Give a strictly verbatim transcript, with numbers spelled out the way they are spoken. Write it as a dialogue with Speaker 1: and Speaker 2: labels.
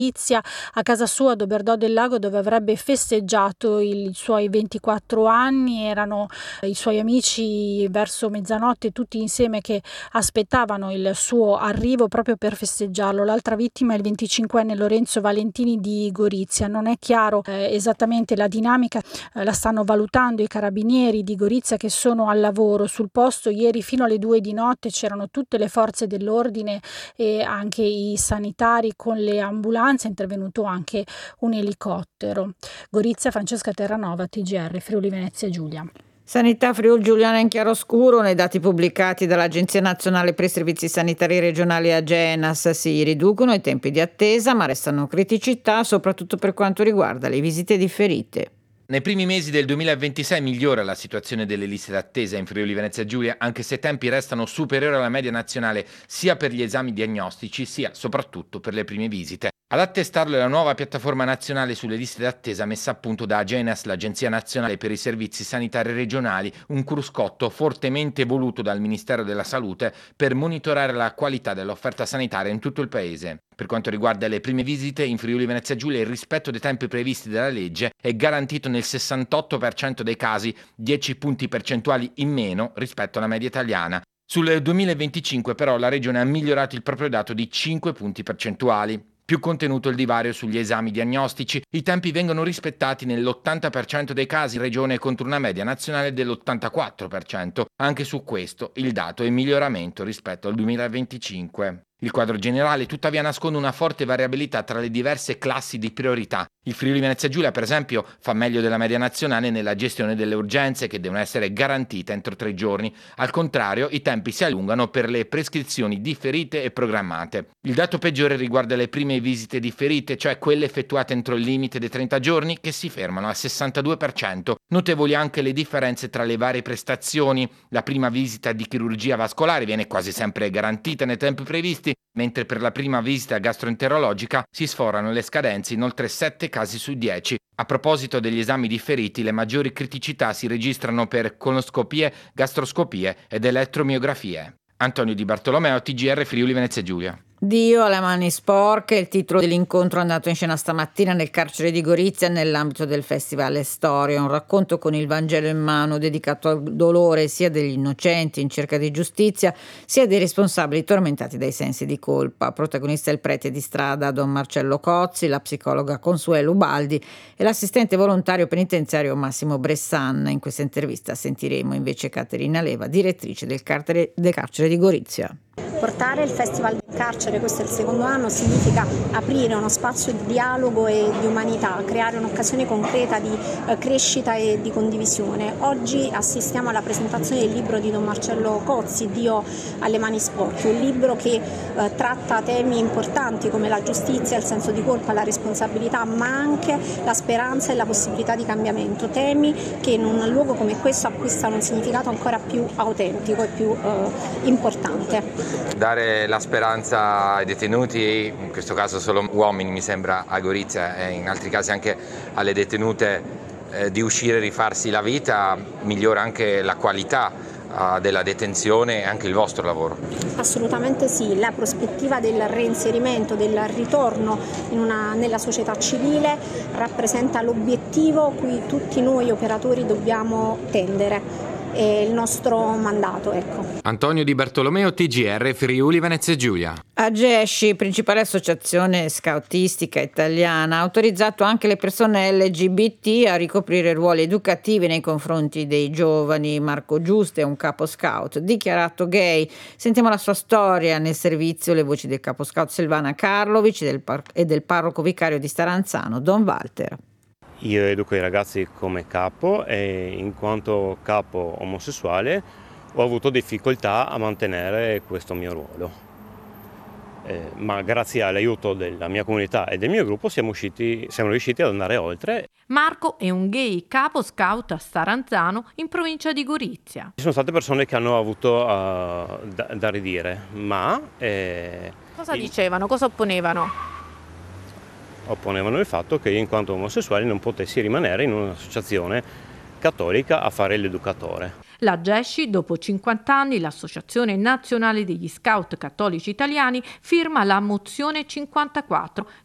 Speaker 1: Gorizia, a casa sua a Doberdò del Lago, dove avrebbe festeggiato i suoi ventiquattro anni. Erano i suoi amici verso mezzanotte tutti insieme che aspettavano il suo arrivo proprio per festeggiarlo. L'altra vittima è il venticinquenne Lorenzo Valentini di Gorizia. Non è chiaro eh, esattamente la dinamica, eh, la stanno valutando i carabinieri di Gorizia che sono al lavoro sul posto. Ieri fino alle due di notte c'erano tutte le forze dell'ordine e anche i sanitari con le ambulanze, è intervenuto anche un elicottero. Gorizia, Francesca Terranova, T G R, Friuli Venezia Giulia.
Speaker 2: Sanità Friuli Giuliana in chiaroscuro. Nei dati pubblicati dall'Agenzia Nazionale per i Servizi Sanitari Regionali Agenas si riducono i tempi di attesa, ma restano criticità soprattutto per quanto riguarda le visite differite.
Speaker 3: Nei primi mesi del duemilaventisei migliora la situazione delle liste d'attesa in Friuli Venezia Giulia, anche se i tempi restano superiori alla media nazionale sia per gli esami diagnostici sia soprattutto per le prime visite. Ad attestarlo è la nuova piattaforma nazionale sulle liste d'attesa messa a punto da Agenas, l'Agenzia Nazionale per i Servizi Sanitari Regionali, un cruscotto fortemente voluto dal Ministero della Salute per monitorare la qualità dell'offerta sanitaria in tutto il paese. Per quanto riguarda le prime visite, in Friuli Venezia Giulia il rispetto dei tempi previsti dalla legge è garantito nel sessantotto per cento dei casi, dieci punti percentuali in meno rispetto alla media italiana. Sul duemilaventicinque però la Regione ha migliorato il proprio dato di cinque punti percentuali. Più contenuto il divario sugli esami diagnostici, i tempi vengono rispettati nell'ottanta per cento dei casi in Regione contro una media nazionale dell'ottantaquattro per cento. Anche su questo il dato è in miglioramento rispetto al duemilaventicinque. Il quadro generale tuttavia nasconde una forte variabilità tra le diverse classi di priorità. Il Friuli Venezia Giulia, per esempio, fa meglio della media nazionale nella gestione delle urgenze che devono essere garantite entro tre giorni. Al contrario, i tempi si allungano per le prescrizioni differite e programmate. Il dato peggiore riguarda le prime visite differite, cioè quelle effettuate entro il limite dei trenta giorni, che si fermano al sessantadue per cento. Notevoli anche le differenze tra le varie prestazioni. La prima visita di chirurgia vascolare viene quasi sempre garantita nei tempi previsti, mentre per la prima visita gastroenterologica si sforano le scadenze in oltre sette casi su dieci. A proposito degli esami differiti, le maggiori criticità si registrano per colonoscopie, gastroscopie ed elettromiografie. Antonio Di Bartolomeo, T G R Friuli Venezia Giulia.
Speaker 2: Dio alle mani sporche, il titolo dell'incontro andato in scena stamattina nel carcere di Gorizia nell'ambito del Festival Storia, un racconto con il Vangelo in mano dedicato al dolore sia degli innocenti in cerca di giustizia sia dei responsabili tormentati dai sensi di colpa. Protagonista è il prete di strada Don Marcello Cozzi, la psicologa Consuelo Ubaldi e l'assistente volontario penitenziario Massimo Bressan. In questa intervista sentiremo invece Caterina Leva, direttrice del carcere, del carcere di Gorizia.
Speaker 4: Portare il Festival del Carcere, questo è il secondo anno, significa aprire uno spazio di dialogo e di umanità, creare un'occasione concreta di eh, crescita e di condivisione. Oggi assistiamo alla presentazione del libro di Don Marcello Cozzi, Dio alle mani sporche, un libro che eh, tratta temi importanti come la giustizia, il senso di colpa, la responsabilità, ma anche la speranza e la possibilità di cambiamento, temi che in un luogo come questo acquistano un significato ancora più autentico e più eh, importante.
Speaker 5: Dare la speranza ai detenuti, in questo caso solo uomini mi sembra a Gorizia e in altri casi anche alle detenute, eh, di uscire e rifarsi la vita, migliora anche la qualità eh, della detenzione e anche il vostro lavoro.
Speaker 4: Assolutamente sì, la prospettiva del reinserimento, del ritorno in una, nella società civile rappresenta l'obiettivo a cui tutti noi operatori dobbiamo tendere. È il nostro mandato, ecco.
Speaker 3: Antonio Di Bartolomeo, T G R Friuli Venezia Giulia.
Speaker 2: Agesci, principale associazione scautistica italiana, ha autorizzato anche le persone L G B T a ricoprire ruoli educativi nei confronti dei giovani. Marco Giusto è un capo scout dichiarato gay. Sentiamo la sua storia nel servizio, le voci del capo scout Silvana Karlovic del par- e del parroco vicario di Staranzano Don Walter.
Speaker 6: Io educo i ragazzi come capo e in quanto capo omosessuale ho avuto difficoltà a mantenere questo mio ruolo. Eh, ma grazie all'aiuto della mia comunità e del mio gruppo siamo, usciti, siamo riusciti ad andare oltre.
Speaker 7: Marco è un gay capo scout a Staranzano in provincia di Gorizia.
Speaker 6: Ci sono state persone che hanno avuto uh, da, da ridire, ma... Eh,
Speaker 7: Cosa
Speaker 6: il...
Speaker 7: dicevano? Cosa opponevano?
Speaker 6: opponevano il fatto che io in quanto omosessuale non potessi rimanere in un'associazione cattolica a fare l'educatore.
Speaker 7: La Gesci, dopo cinquanta anni, l'Associazione Nazionale degli Scout Cattolici Italiani, firma la mozione cinquantaquattro